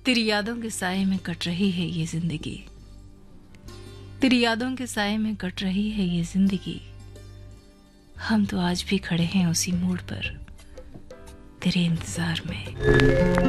तेरी यादों के साए में कट रही है ये जिंदगी, तेरी यादों के साए में कट रही है ये जिंदगी। हम तो आज भी खड़े हैं उसी मोड़ पर तेरे इंतजार में।